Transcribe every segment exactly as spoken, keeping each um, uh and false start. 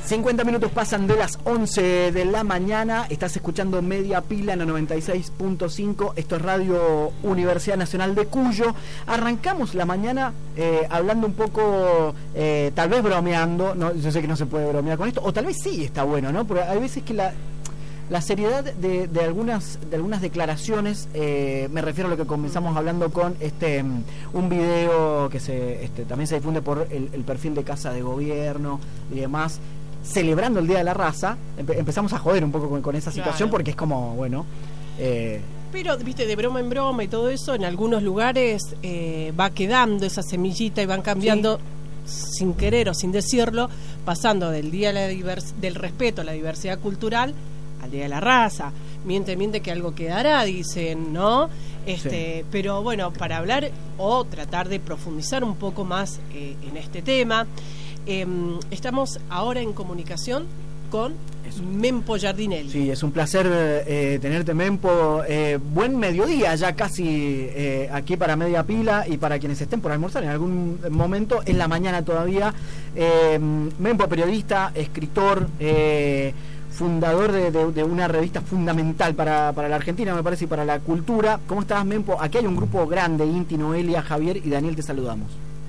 cincuenta minutos pasan de las once de la mañana. Estás escuchando Media Pila en la noventa y seis punto cinco. Esto es Radio Universidad Nacional de Cuyo. Arrancamos la mañana eh, hablando un poco, eh, tal vez bromeando. No, yo sé que no se puede bromear con esto, o tal vez sí está bueno, ¿no? Porque hay veces que la... La seriedad de, de algunas de algunas declaraciones, eh, me refiero a lo que comenzamos hablando con este un video que se este, también se difunde por el, el perfil de Casa de Gobierno y demás, celebrando el Día de la Raza. Empe- empezamos a joder un poco con, con esa situación, claro, porque es como, bueno... Eh, Pero, viste, de broma en broma y todo eso, en algunos lugares eh, va quedando esa semillita y van cambiando... Sí. Sin querer o sin decirlo, pasando del Día de la divers- del respeto a la diversidad cultural al Día de la Raza. Miente, miente que algo quedará, dicen, ¿no? Este, sí. Pero bueno, para hablar o tratar de profundizar un poco más eh, en este tema, eh, estamos ahora en comunicación con Mempo Giardinelli. Sí, es un placer eh, tenerte, Mempo. Eh, buen mediodía ya casi eh, aquí para Media Pila y para quienes estén por almorzar en algún momento, en la mañana todavía. Eh, Mempo, periodista, escritor, eh, fundador de, de, de una revista fundamental para, para la Argentina, me parece, y para la cultura. ¿Cómo estás, Mempo? Aquí hay un grupo grande, Inti, Noelia, Javier y Daniel, te saludamos.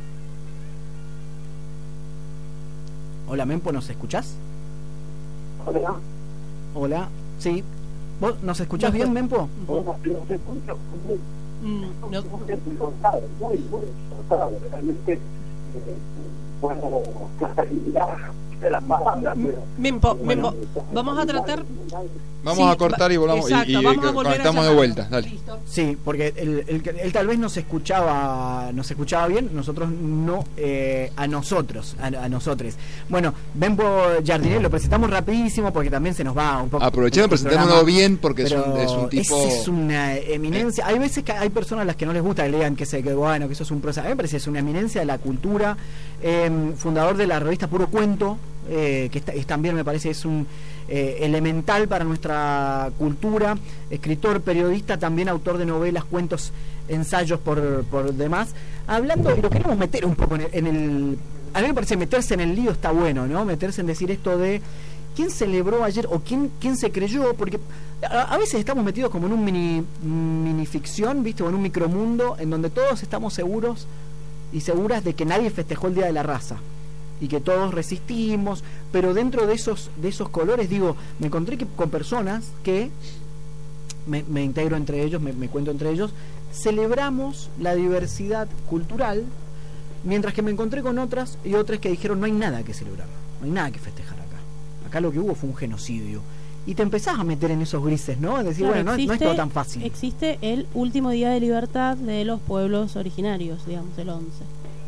Hola, Mempo, ¿nos escuchás? Hola. Hola, sí. ¿Vos nos escuchás bien, Mempo? Hola, los escucho muy, Mm, no. muy cortado, muy, muy cortado, realmente, eh, bueno, claridad de las palabras, pero... Mempo, bueno, Mempo, vamos a tratar... Vamos Sí, a cortar y volvamos exacto, y, y vamos a que volver a conectamos de llamar. vuelta, dale. Listo. Sí, porque él, él, él tal vez nos escuchaba nos escuchaba bien, nosotros no, eh, a nosotros, a, a nosotros. Bueno, Mempo Giardinelli lo presentamos rapidísimo porque también se nos va un poco. Aprovechemos presentémonos bien porque es un, es un tipo... Es, es una eminencia. Hay veces que hay personas a las que no les gusta que lean que, se, que bueno, que eso es un proceso. A mí me parece que es una eminencia de la cultura, eh, fundador de la revista Puro Cuento, eh, que está, es, también me parece es un eh, elemental para nuestra cultura, escritor, periodista, también autor de novelas, cuentos, ensayos por, por demás. Hablando, y lo queremos meter un poco en el, en el... A mí me parece meterse en el lío está bueno, ¿no? Meterse en decir esto de quién celebró ayer o quién quién se creyó, porque a, a veces estamos metidos como en un mini minificción, ¿viste? O en un micromundo en donde todos estamos seguros y seguras de que nadie festejó el Día de la Raza y que todos resistimos, pero dentro de esos de esos colores, digo, me encontré que, con personas que me, me integro entre ellos, me, me cuento entre ellos, celebramos la diversidad cultural, mientras que me encontré con otras y otras que dijeron no hay nada que celebrar, no hay nada que festejar acá. Acá lo que hubo fue un genocidio. Y te empezás a meter en esos grises, ¿no? Es decir, claro, bueno, existe, no, no es todo tan fácil. Existe el último día de libertad de los pueblos originarios, digamos, el once.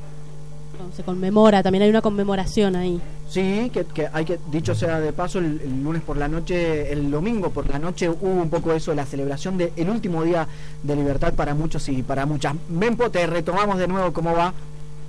Se conmemora, también hay una conmemoración ahí. Sí, que, que hay que, dicho sea de paso, el, el lunes por la noche, el domingo por la noche hubo un poco eso, la celebración del último día de libertad para muchos y para muchas. Mempo, te retomamos de nuevo, ¿cómo va?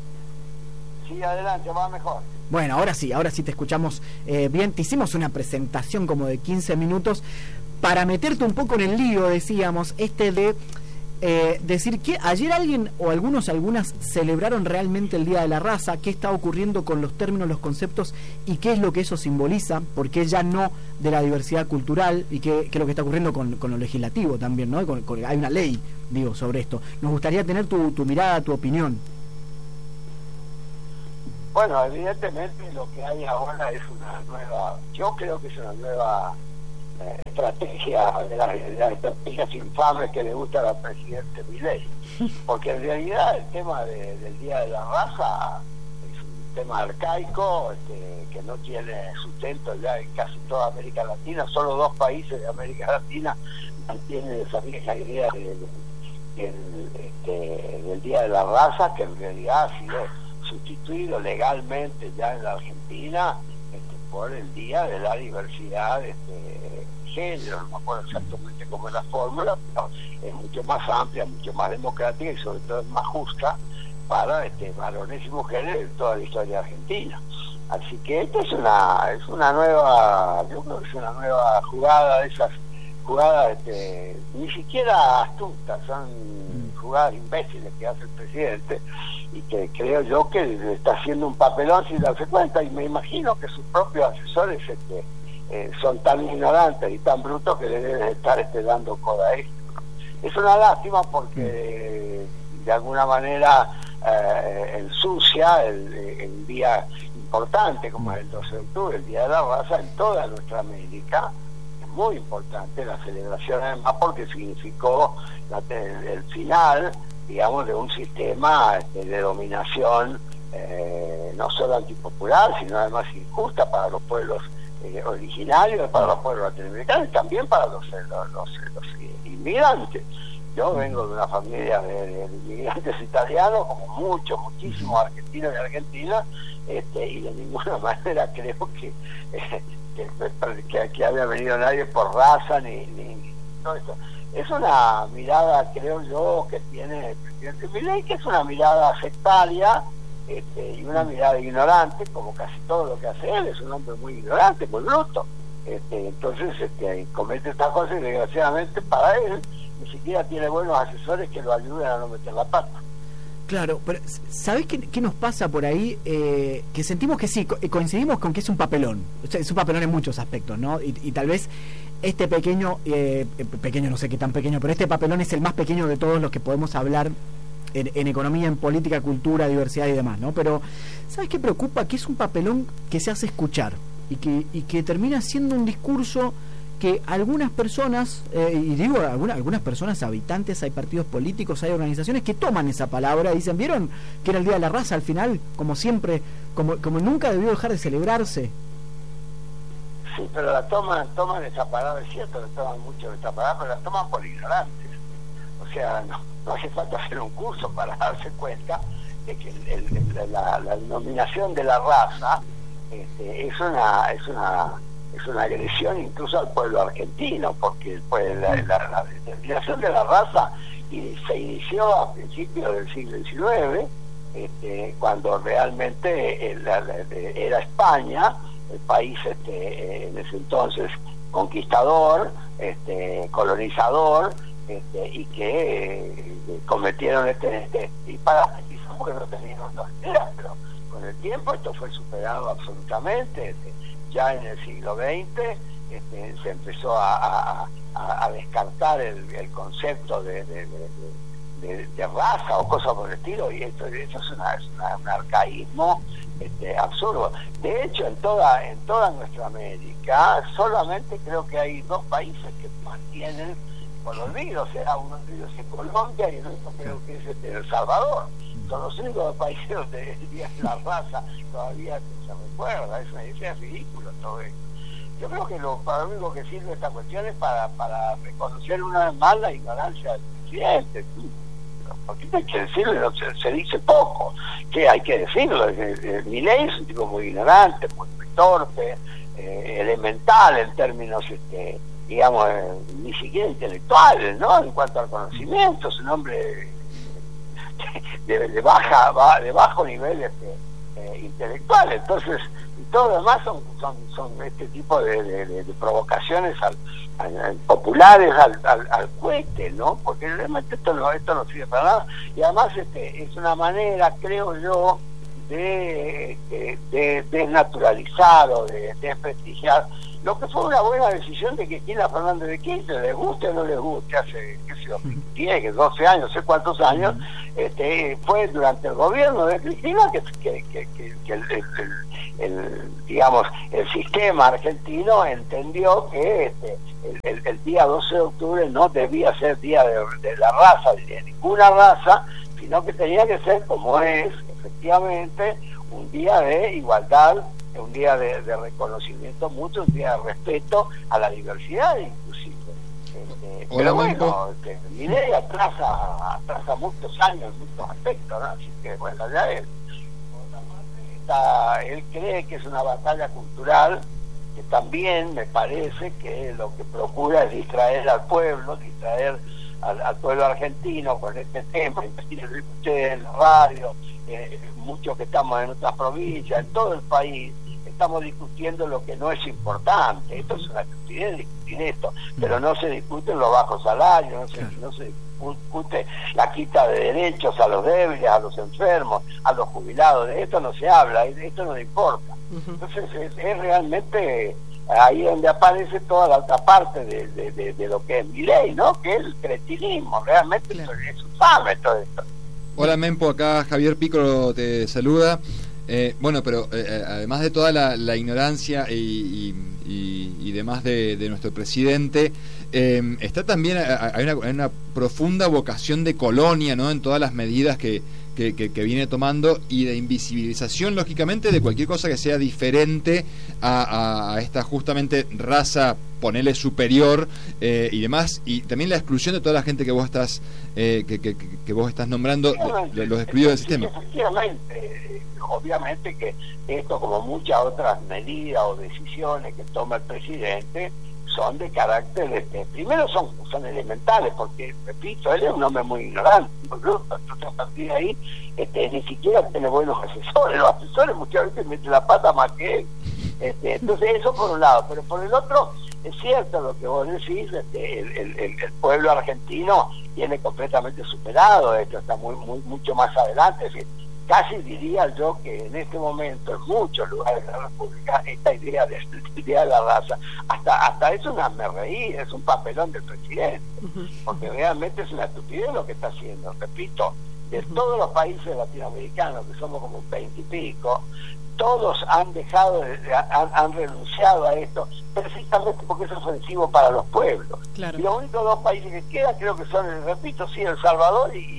Sí, adelante, va mejor. Bueno, ahora sí, ahora sí te escuchamos eh, bien. Te hicimos una presentación como de quince minutos para meterte un poco en el lío, decíamos, este de eh, decir que ayer alguien o algunos, algunas celebraron realmente el Día de la Raza, qué está ocurriendo con los términos, los conceptos y qué es lo que eso simboliza, porque ya no de la diversidad cultural y qué, qué es lo que está ocurriendo con, con lo legislativo también, ¿no? Con, con, hay una ley, digo, sobre esto. Nos gustaría tener tu, tu mirada, tu opinión. Bueno, evidentemente lo que hay ahora es una nueva, yo creo que es una nueva eh, estrategia de las, de las estrategias infames que le gusta al presidente Milei, porque en realidad el tema de, del Día de la Raza es un tema arcaico, este, que no tiene sustento ya en casi toda América Latina. Solo dos países de América Latina mantienen esa vieja idea de, de, de, este, del Día de la Raza, que en realidad ha sido sustituido legalmente ya en la Argentina este, por el Día de la Diversidad de este, género. No me acuerdo exactamente cómo es la fórmula, pero es mucho más amplia, mucho más democrática y sobre todo es más justa para este, varones y mujeres de toda la historia argentina. Así que esta es una es una nueva, yo creo que es una nueva jugada de esas jugadas este, ni siquiera astutas, son jugadas imbéciles que hace el presidente, y que creo yo que está haciendo un papelón sin darse cuenta, y me imagino que sus propios asesores este, eh, son tan ignorantes y tan brutos que le deben estar este, dando coda a esto. Es una lástima porque de alguna manera eh, ensucia el, el día importante como es el doce de octubre, el Día de la Raza, en toda nuestra América. Es muy importante la celebración, además porque significó la, el, el final, digamos, de un sistema este, de dominación eh, no solo antipopular, sino además injusta para los pueblos eh, originarios, para los pueblos latinoamericanos y también para los, los, los, los inmigrantes. Yo vengo de una familia de, de inmigrantes italianos, como muchos, muchísimos argentinos y argentinas, este, y de ninguna manera creo que, eh, que, que, que haya venido nadie por raza ni, ni, ni todo esto. Es una mirada, creo yo, que tiene el presidente Milei, que es una mirada sectaria este, y una mirada ignorante, como casi todo lo que hace él. Es un hombre muy ignorante, muy bruto. Este, entonces este, comete estas cosas y desgraciadamente para él ni siquiera tiene buenos asesores que lo ayuden a no meter la pata. Claro, pero ¿sabés qué, qué nos pasa por ahí? Eh, que sentimos que sí, co coincidimos con que es un papelón. O sea, es un papelón en muchos aspectos, ¿no? Y, y tal vez este pequeño, eh, pequeño, no sé qué tan pequeño, pero este papelón es el más pequeño de todos los que podemos hablar en, en economía, en política, cultura, diversidad y demás, ¿no? Pero ¿sabés qué preocupa? Que es un papelón que se hace escuchar y que, y que termina siendo un discurso que algunas personas, eh, y digo algunas, algunas personas habitantes, hay partidos políticos, hay organizaciones que toman esa palabra y dicen, ¿vieron que era el Día de la Raza al final? Como siempre, como, como nunca debió dejar de celebrarse. Sí, pero la toman, toman esa palabra, es cierto, la toman mucho esa palabra, pero la toman por ignorantes. O sea, no, no hace falta hacer un curso para darse cuenta de que el, el, el, la, la denominación de la raza este, es una... es una es una agresión incluso al pueblo argentino, porque pues, la, la, la determinación de la raza y se inició a principios del siglo diecinueve, este, cuando realmente el, la, era España, el país este, en ese entonces conquistador, este, colonizador, este, y que eh, cometieron este, este disparate, quizás porque no tenían otras ideas, pero con el tiempo esto fue superado absolutamente. Este, ya en el siglo veinte este, se empezó a, a, a descartar el, el concepto de, de, de, de, de raza o cosas por el estilo, y esto, esto es, una, es una, un arcaísmo este, absurdo. De hecho, en toda en toda nuestra América solamente creo que hay dos países que mantienen por los olvido, o sea, uno de ellos es Colombia y el otro creo que es este, El Salvador. Son los únicos países donde el Día de la Raza todavía se recuerda. Es una idea ridícula todo esto. Yo creo que lo, para lo único que sirve esta cuestión es para, para reconocer una vez más la ignorancia del presidente. Porque hay que decirlo, se, se dice poco, que hay que decirlo. Milei es un tipo muy ignorante, muy, muy torpe, eh, elemental en términos este, digamos, eh, ni siquiera intelectuales, ¿no? En cuanto al conocimiento, es un hombre de, de baja de bajo nivel este, eh, intelectual. Entonces, y todo lo demás son son, son este tipo de, de, de, de provocaciones al, al, al, populares al, al, al cohete, ¿no? Porque realmente esto no, esto no sirve para nada. Y además este, es una manera, creo yo, de, de, de desnaturalizar o de desprestigiar lo que fue una buena decisión de Cristina Fernández de Kirchner, les guste o no les guste, hace qué sé yo, diez, doce años, no sé cuántos años, este, fue durante el gobierno de Cristina que, que, que, que, que el, el, el, el, digamos, el sistema argentino entendió que este, el, el, el día doce de octubre no debía ser día de, de la raza, de ninguna raza, sino que tenía que ser como es, efectivamente, un día de igualdad, un día de, de reconocimiento mutuo, un día de respeto a la diversidad inclusive. Este, pero bueno, este, Milei atrasa, atrasa muchos años en muchos aspectos, ¿no? Así que bueno, ya él, está, él cree que es una batalla cultural, que también me parece que lo que procura es distraer al pueblo, distraer al, al pueblo argentino con este tema, ustedes en la radio, eh, muchos que estamos en otras provincias, en todo el país, estamos discutiendo lo que no es importante. Esto es una estupidez discutir esto, pero no se discuten los bajos salarios, no se, no se discute la quita de derechos a los débiles, a los enfermos, a los jubilados. De esto no se habla, de esto no le importa. Entonces es, es realmente ahí donde aparece toda la otra parte de, de, de, de lo que es Milei, ¿no? Que es el cretinismo. Realmente claro. es infame todo esto. Hola Mempo, acá Javier Piccolo te saluda. Eh, bueno, pero eh, además de toda la, la ignorancia y, y, y, y demás de, de nuestro presidente, eh, está también, hay una, hay una profunda vocación de colonia, ¿no? En todas las medidas que, que, que, que viene tomando, y de invisibilización, lógicamente, de cualquier cosa que sea diferente a, a, a esta justamente raza, ponele superior, eh, y demás, y también la exclusión de toda la gente que vos estás eh, que, que, que vos estás nombrando, de, de los excluidos del sistema. Efectivamente, obviamente que esto, como muchas otras medidas o decisiones que toma el presidente, son de carácter, este, primero son, son elementales, porque, repito, él es un hombre muy ignorante, incluso a partir de ahí este, ni siquiera tiene buenos asesores, los asesores muchas veces meten la pata más que él. Este, entonces eso por un lado, pero por el otro es cierto lo que vos decís, este, el, el, el pueblo argentino tiene completamente superado esto, está muy, muy mucho más adelante, es decir, casi diría yo que en este momento en muchos lugares de la República esta idea de, esta idea de la raza, hasta hasta es una me reí, es un papelón del presidente, porque realmente es una estupidez lo que está haciendo. Repito, de todos los países latinoamericanos, que somos como veinte y pico, todos han dejado, de, han, han renunciado a esto, precisamente porque es ofensivo para los pueblos. Claro. Y los únicos dos países que quedan creo que son, repito, sí, El Salvador y,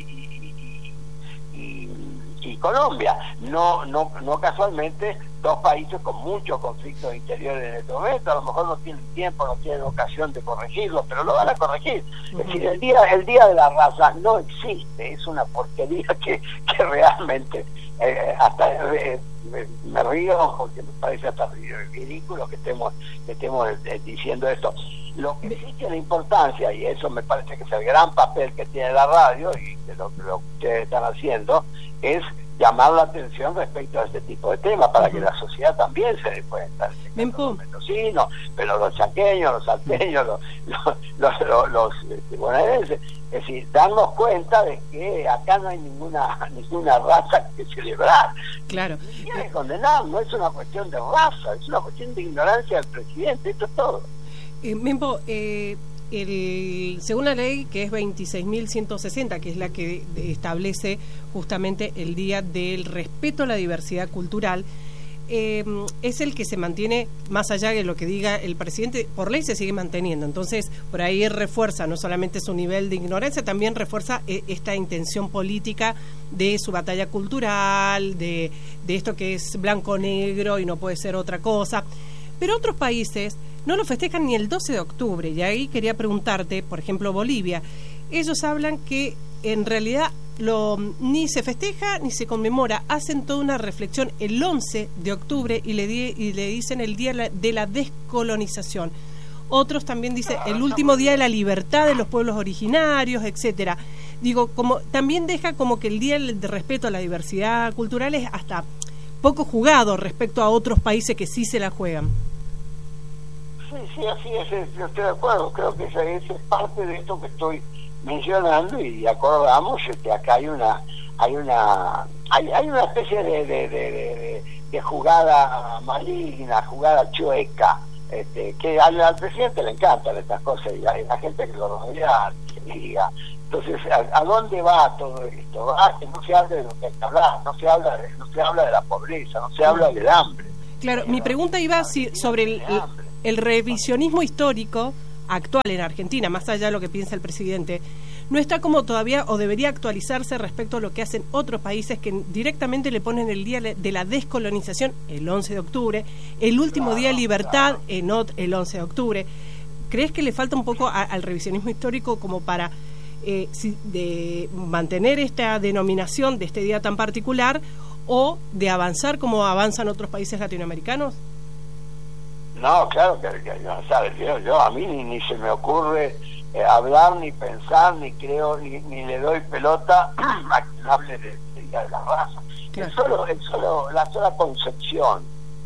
y, y, y, y Colombia. No, no, no casualmente dos países con muchos conflictos interiores en este momento. A lo mejor no tienen tiempo, no tienen ocasión de corregirlos, pero lo van a corregir. Uh-huh. Es decir, el día, el día de la raza no existe, es una porquería que, que realmente eh, hasta eh, me, me río porque me parece hasta ridículo que estemos, que estemos eh, diciendo esto. Lo que sí tiene importancia, y eso me parece que es el gran papel que tiene la radio y que lo, lo que ustedes están haciendo, es llamar la atención respecto a este tipo de temas para uh-huh. que la sociedad también se dé cuenta. Los mendocinos, pero los chaqueños, los salteños, los, los, los, los, los este, bonaerenses, es decir, darnos cuenta de que acá no hay ninguna ninguna raza que celebrar. Claro. Y quiere condenar, no es una cuestión de raza, es una cuestión de ignorancia del presidente, esto es todo. Eh, Mempo, eh, el, según la ley que es veintiséis mil ciento sesenta, que es la que establece justamente el Día del Respeto a la Diversidad Cultural, eh, es el que se mantiene, más allá de lo que diga el presidente, por ley se sigue manteniendo. Entonces, por ahí refuerza no solamente su nivel de ignorancia, también refuerza eh, esta intención política de su batalla cultural, de, de esto que es blanco-negro y no puede ser otra cosa. Pero otros países no lo festejan ni el doce de octubre, y ahí quería preguntarte, por ejemplo, Bolivia. Ellos hablan que en realidad lo, ni se festeja ni se conmemora, hacen toda una reflexión el once de octubre y le, di, y le dicen el día de la descolonización. Otros también dicen el último día de la libertad de los pueblos originarios, etcétera. Digo, como también deja como que el día de respeto a la diversidad cultural es hasta poco jugado respecto a otros países que sí se la juegan. Sí, sí, así es, yo estoy de acuerdo, creo que esa es parte de esto que estoy mencionando, y acordamos que acá hay una hay una hay, hay una especie de, de, de, de, de jugada maligna, jugada chueca, este, que al, al presidente le encantan estas cosas, y hay la gente que lo rodea, que diga. Entonces, ¿a, ¿a dónde va todo esto? Ah, que no se habla de lo que hay que hablar, no se habla de, no se habla de la pobreza, no se habla del hambre. Claro, mi pregunta iba si, sobre el, el, el revisionismo histórico actual en Argentina, más allá de lo que piensa el presidente, no está como todavía, o debería actualizarse respecto a lo que hacen otros países que directamente le ponen el día de la descolonización el once de octubre, el último claro, día de libertad claro. en ot- el once de octubre. ¿Crees que le falta un poco a, al revisionismo histórico como para eh, si, de mantener esta denominación de este día tan particular, o de avanzar como avanzan otros países latinoamericanos? No, claro que hay que avanzar. Yo, yo a mí ni, ni se me ocurre eh, hablar, ni pensar, ni creo, ni, ni le doy pelota a quien hable de, de, de la raza. Claro. El solo, el solo, la sola concepción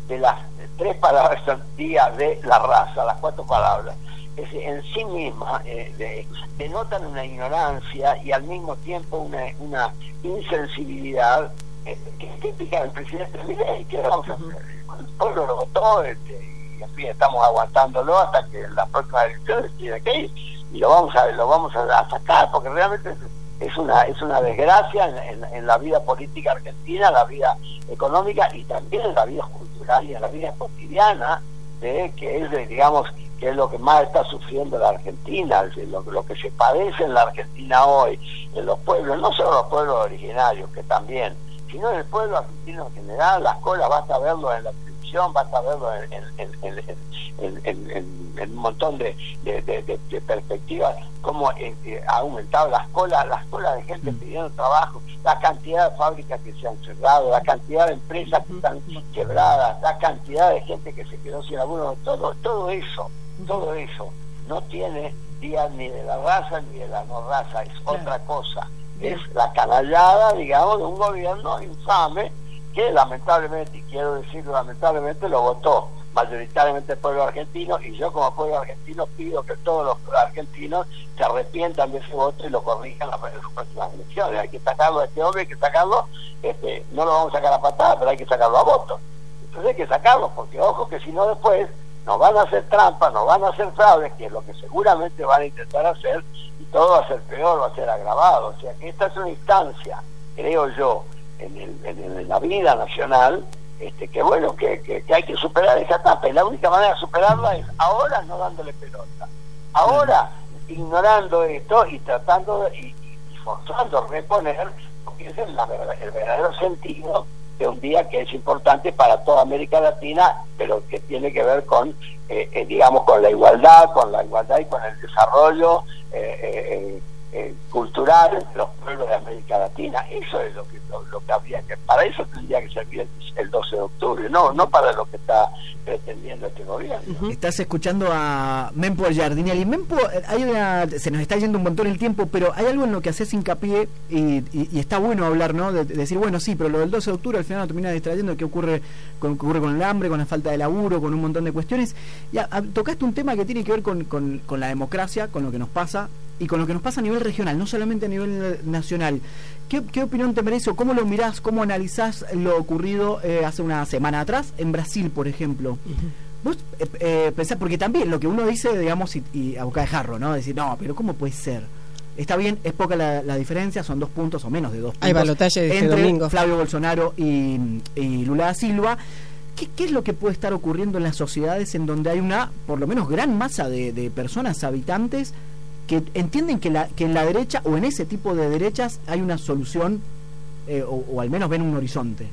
de las tres palabras al día de la raza, las cuatro palabras, es, en sí misma eh, de, denotan una ignorancia y al mismo tiempo una, una insensibilidad eh, que es típica del presidente Milei. ¿Qué vamos a hacer? El pueblo lo votó, este, y en fin, estamos aguantándolo hasta que en las próximas elecciones tiene que ir, y lo vamos a lo vamos a sacar, porque realmente es, es una es una desgracia en, en, en la vida política argentina, la vida económica y también en la vida cultural y en la vida cotidiana, de que es de, digamos que es lo que más está sufriendo la Argentina, lo, lo que se padece en la Argentina hoy, en los pueblos, no solo los pueblos originarios, que también, sino en el pueblo argentino en general. Las colas basta verlo en la televisión, basta verlo en, en, en, en, en, en, en, en un montón de, de, de, de, de perspectivas, cómo eh, eh, ha aumentado las colas, las colas de gente pidiendo trabajo, la cantidad de fábricas que se han cerrado, la cantidad de empresas que están quebradas, la cantidad de gente que se quedó sin laburo, todo, todo eso, todo eso no tiene día ni de la raza ni de la no raza, es otra cosa. Es la canallada, digamos, de un gobierno infame que lamentablemente, y quiero decirlo lamentablemente, lo votó mayoritariamente el pueblo argentino, y yo como pueblo argentino pido que todos los argentinos se arrepientan de ese voto y lo corrijan en las próximas elecciones. Hay que sacarlo a este hombre, hay que sacarlo, este, no lo vamos a sacar a patada, pero hay que sacarlo a voto. Entonces hay que sacarlo, porque ojo que si no después nos van a hacer trampas, nos van a hacer fraudes, que es lo que seguramente van a intentar hacer, y todo va a ser peor, va a ser agravado. O sea que esta es una instancia, creo yo, en, el, en, en la vida nacional, este, que bueno, que, que, que hay que superar esa etapa, y la única manera de superarla es ahora no dándole pelota, ahora ignorando esto y tratando de, y, y forzando a reponer, porque ese es la, el verdadero sentido de un día que es importante para toda América Latina, pero que tiene que ver con, eh, eh, digamos, con la igualdad, con la igualdad y con el desarrollo eh, eh, eh, cultural de los pueblos de América Latina. Eso es lo que lo, lo que habría que, para eso tendría que servir el, el doce de octubre, no no para lo que está pretendiendo este gobierno. Uh-huh. Estás escuchando a Mempo Giardinielli. Mempo, hay una, se nos está yendo un montón el tiempo, pero hay algo en lo que haces hincapié y, y, y está bueno hablar, ¿no? De, de decir, bueno, sí, pero lo del doce de octubre al final nos termina distrayendo. ¿Qué ocurre con, ocurre con el hambre, con la falta de laburo, con un montón de cuestiones? Y a, a, tocaste un tema que tiene que ver con, con, con la democracia, con lo que nos pasa y con lo que nos pasa a nivel regional, no solamente a nivel nacional. ¿Qué, qué opinión te merece o cómo lo mirás, cómo analizás lo ocurrido eh, hace una semana atrás en Brasil, por ejemplo? Uh-huh. Vos eh, eh, pensás, porque también lo que uno dice, digamos, y, y a boca de jarro, ¿no? Decir, no, pero ¿cómo puede ser? Está bien, es poca la, la diferencia, son dos puntos o menos de dos puntos. Hay balotaje de este entre domingo. Flavio Bolsonaro y, y Lula da Silva. ¿Qué, ¿Qué es lo que puede estar ocurriendo en las sociedades en donde hay una, por lo menos, gran masa de, de personas, habitantes, que entienden que, la, que en la derecha o en ese tipo de derechas hay una solución eh, o, o al menos ven un horizonte?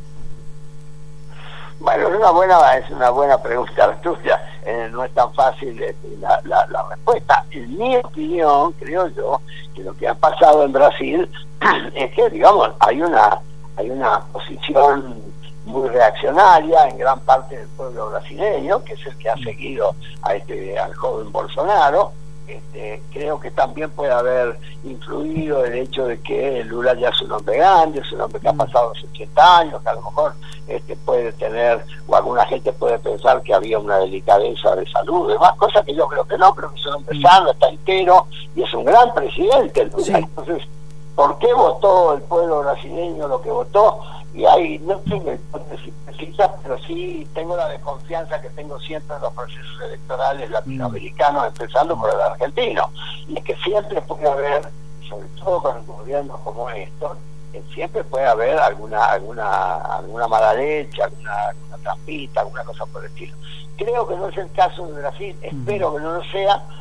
Bueno, es una buena es una buena pregunta la tuya. Eh, no es tan fácil eh, la, la, la respuesta. En mi opinión, creo yo, que lo que ha pasado en Brasil es que, digamos, hay una hay una posición muy reaccionaria en gran parte del pueblo brasileño, que es el que ha seguido a este al joven Bolsonaro. Este, creo que también puede haber influido el hecho de que Lula ya es un hombre grande, es un hombre que ha pasado los ochenta años, que a lo mejor este, puede tener, o alguna gente puede pensar que había una delicadeza de salud, demás cosas que yo creo que no, pero que es un hombre sano, está entero y es un gran presidente. Lula. Sí. Entonces, ¿por qué votó el pueblo brasileño lo que votó? Y ahí no tengo hipótesis precisas, pero sí tengo la desconfianza que tengo siempre en los procesos electorales latinoamericanos, empezando por el argentino. Y es que siempre puede haber, sobre todo con gobiernos como estos, que siempre puede haber alguna alguna alguna mala leche, alguna, alguna trampita, alguna cosa por el estilo. Creo que no es el caso de Brasil, espero que no lo sea,